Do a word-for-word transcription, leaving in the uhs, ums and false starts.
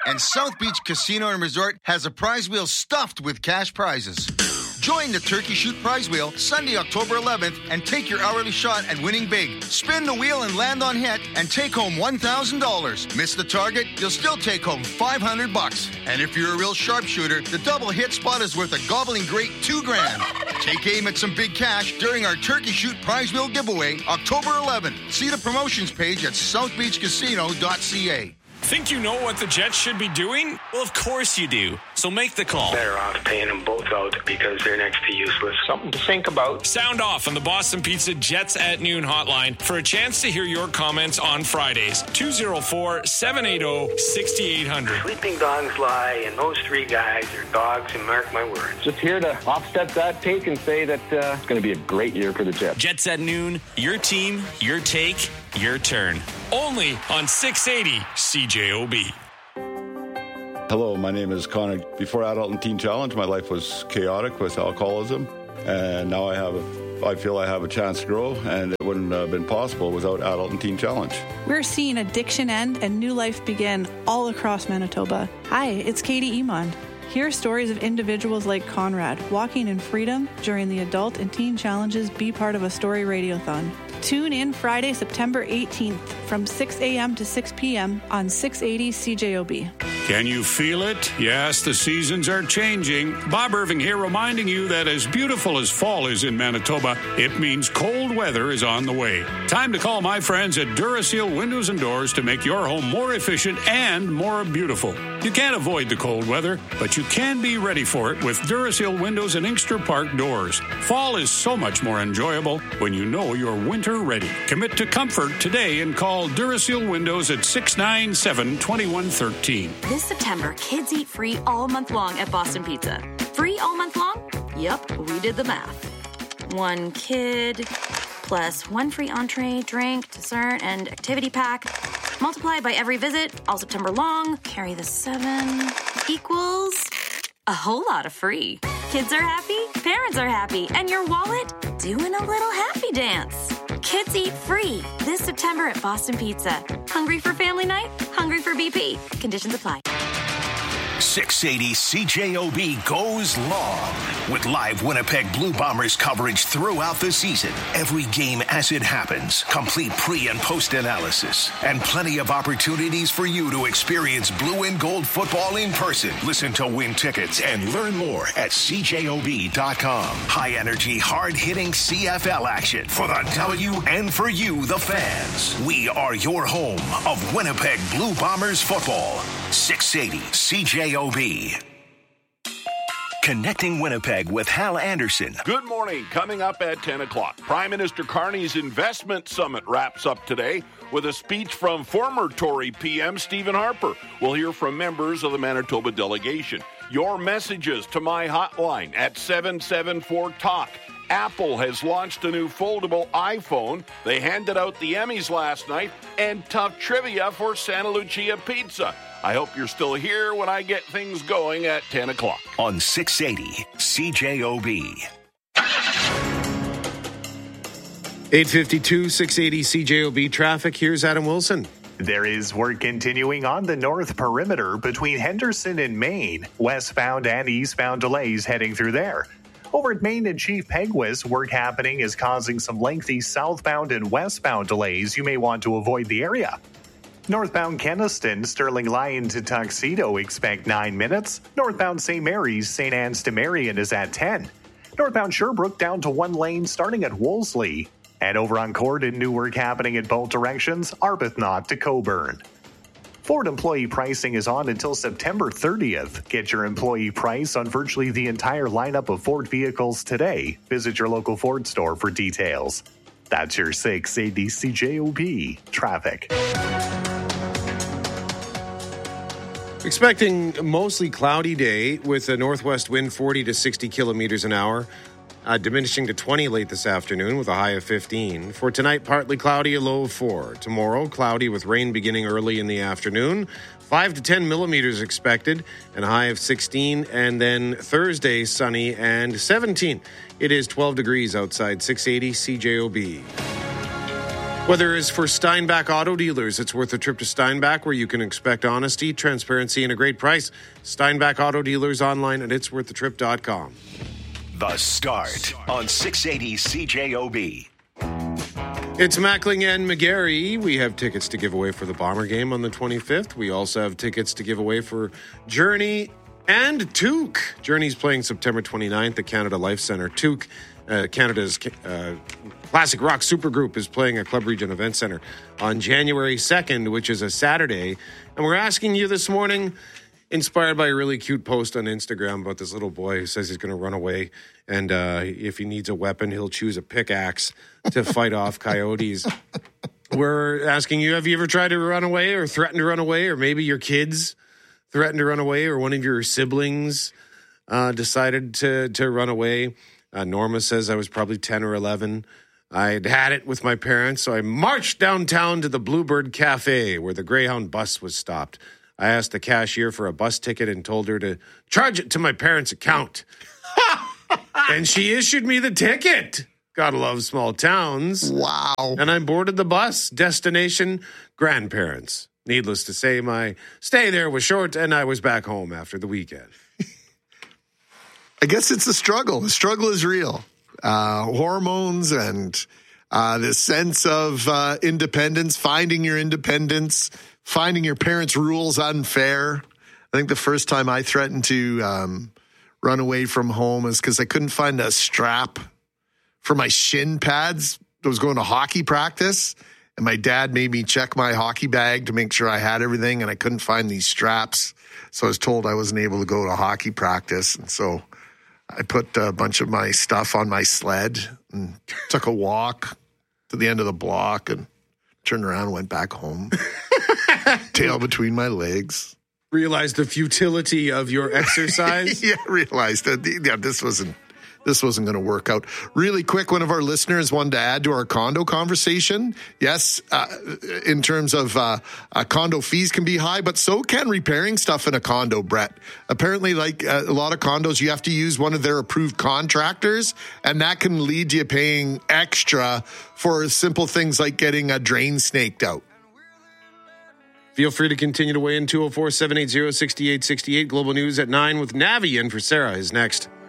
And South Beach Casino and Resort has a prize wheel stuffed with cash prizes. Join the Turkey Shoot Prize Wheel Sunday, October eleventh, and take your hourly shot at winning big. Spin the wheel and land on hit and take home one thousand dollars. Miss the target, you'll still take home five hundred bucks. And if you're a real sharpshooter, the double hit spot is worth a gobbling great two grand. Take aim at some big cash during our Turkey Shoot Prize Wheel giveaway, October eleventh. See the promotions page at south beach casino dot c a. Think you know what the Jets should be doing? Well, of course you do. So make the call. Better off paying them both out because they're next to useless. Something to think about. Sound off on the Boston Pizza Jets at Noon hotline for a chance to hear your comments on Fridays. two oh four, seven eight zero, six eight zero zero. Sleeping dogs lie, and those three guys are dogs, and mark my words. Just here to offset that take and say that uh, it's going to be a great year for the Jets. Jets at Noon, your team, your take, your turn. Only on six eighty C J O B. Hello, my name is Connor. Before Adult and Teen Challenge, my life was chaotic with alcoholism, and now I have a, I feel I have a chance to grow, and it wouldn't have been possible without Adult and Teen Challenge. We're seeing addiction end and new life begin all across Manitoba. Hi, it's Katie Emond. Hear stories of individuals like Conrad walking in freedom during the Adult and Teen Challenge's Be Part of a Story Radiothon. Tune in Friday, September eighteenth from six a.m. to six p.m. on six eighty C J O B. Can you feel it? Yes, the seasons are changing. Bob Irving here reminding you that as beautiful as fall is in Manitoba, it means cold weather is on the way. Time to call my friends at Duraseal Windows and Doors to make your home more efficient and more beautiful. You can't avoid the cold weather, but you can be ready for it with Duraseal Windows and Inkster Park doors. Fall is so much more enjoyable when you know you're winter ready. Commit to comfort today and call Duraseal Windows at six nine seven, two one one three. This September, kids eat free all month long at Boston Pizza. Free all month long? Yep, we did the math. One kid plus one free entree, drink, dessert, and activity pack. Multiply by every visit, all September long. Carry the seven equals a whole lot of free. Kids are happy, parents are happy, and your wallet doing a little happy dance. Kids eat free this September at Boston Pizza. Hungry for family night? Hungry for B P? Conditions apply. six eighty C J O B goes long with live Winnipeg Blue Bombers coverage throughout the season. Every game as it happens, complete pre- and post-analysis, and plenty of opportunities for you to experience blue and gold football in person. Listen to win tickets and learn more at C J O B dot com. High-energy, hard-hitting C F L action for the W and for you, the fans. We are your home of Winnipeg Blue Bombers football. six eighty C J O B. Connecting Winnipeg with Hal Anderson. Good morning. Coming up at ten o'clock, Prime Minister Carney's Investment Summit wraps up today with a speech from former Tory P M Stephen Harper. We'll hear from members of the Manitoba delegation. Your messages to my hotline at seven seven four talk. Apple has launched a new foldable iPhone. They handed out the Emmys last night, and tough trivia for Santa Lucia Pizza. I hope you're still here when I get things going at ten o'clock. On six eighty C J O B. eight fifty-two, six eighty C J O B traffic. Here's Adam Wilson. There is work continuing on the north perimeter between Henderson and Maine. Westbound and eastbound delays heading through there. Over at Maine and Chief Peguis, work happening is causing some lengthy southbound and westbound delays. You may want to avoid the area. Northbound Kenaston, Sterling Lion to Tuxedo, expect nine minutes. Northbound Saint Mary's, Saint Anne's to Marion is at ten. Northbound Sherbrooke down to one lane starting at Wolseley. And over on Corden, new work happening in both directions, Arbuthnot to Coburn. Ford employee pricing is on until September thirtieth. Get your employee price on virtually the entire lineup of Ford vehicles today. Visit your local Ford store for details. That's your six eighty C J O B traffic. Expecting mostly cloudy day with a northwest wind forty to sixty kilometers an hour, uh, diminishing to twenty late this afternoon with a high of fifteen. For tonight, partly cloudy, a low of four. Tomorrow, cloudy with rain beginning early in the afternoon. five to ten millimeters expected and a high of sixteen. And then Thursday, sunny and seventeen. It is twelve degrees outside. Six eighty C J O B. Whether it's for Steinbach Auto Dealers, it's worth a trip to Steinbach, where you can expect honesty, transparency, and a great price. Steinbach Auto Dealers online at its worth the trip dot com. The Start on six eighty C J O B. It's Mackling and McGarry. We have tickets to give away for the Bomber game on the twenty-fifth. We also have tickets to give away for Journey and Took. Journey's playing September twenty-ninth at Canada Life Centre. Took, uh, Canada's uh, classic rock supergroup, is playing at Club Region Event Centre on January second, which is a Saturday. And we're asking you this morning, inspired by a really cute post on Instagram about this little boy who says he's going to run away. And uh, if he needs a weapon, he'll choose a pickaxe to fight off coyotes. We're asking you, have you ever tried to run away or threatened to run away? Or maybe your kids threatened to run away, or one of your siblings uh, decided to, to run away. Uh, Norma says I was probably ten or eleven. I'd had it with my parents, so I marched downtown to the Bluebird Cafe where the Greyhound bus was stopped. I asked the cashier for a bus ticket and told her to charge it to my parents' account. And she issued me the ticket. Gotta love small towns. Wow. And I boarded the bus. Destination, grandparents. Needless to say, my stay there was short, and I was back home after the weekend. I guess it's a struggle. The struggle is real. Uh, hormones and uh, this sense of uh, independence, finding your independence, finding your parents' rules unfair. I think the first time I threatened to um, run away from home is because I couldn't find a strap for my shin pads. I was going to hockey practice, and my dad made me check my hockey bag to make sure I had everything, and I couldn't find these straps. So I was told I wasn't able to go to hockey practice, and so I put a bunch of my stuff on my sled and took a walk to the end of the block and turned around and went back home. Tail between my legs. Realized the futility of your exercise? Yeah, realized that yeah, this wasn't this wasn't going to work out. Really quick, one of our listeners wanted to add to our condo conversation. Yes, uh, in terms of uh, uh, condo fees can be high, but so can repairing stuff in a condo, Brett. Apparently, like uh, a lot of condos, you have to use one of their approved contractors, and that can lead to you paying extra for simple things like getting a drain snaked out. Feel free to continue to weigh in. Two oh four, seven eight zero, six eight six eight. Global News at nine with Navi in for Sarah is next.